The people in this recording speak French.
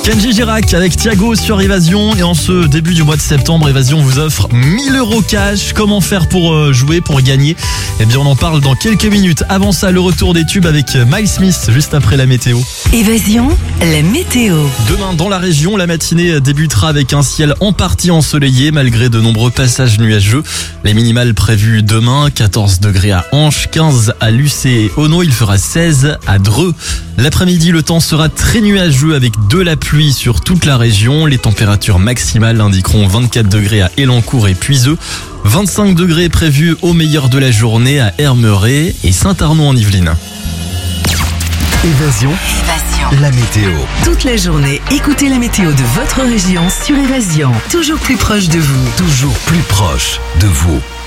Kenji Girac avec Thiago sur Évasion. Et en ce début du mois de septembre, Évasion vous offre 1000 € cash. Comment faire pour jouer, pour gagner? Eh bien, on en parle dans quelques minutes. Avant ça, le retour des tubes avec Miles Smith, juste après la météo. Évasion, la météo. Demain, dans la région, la matinée débutera avec un ciel en partie ensoleillé, malgré de nombreux passages nuageux. Les minimales prévues demain, 14 degrés à Anche, 15 à Lucé et Ono, il fera 16 à Dreux. L'après-midi, le temps sera très nuageux avec de la pluie sur toute la région. Les températures maximales indiqueront 24 degrés à Elancourt et Puiseux, 25 degrés prévus au meilleur de la journée à Hermeret et Saint-Arnaud en Yvelines. Évasion, la météo. Toute la journée, écoutez la météo de votre région sur Évasion. Toujours plus proche de vous. Toujours plus proche de vous.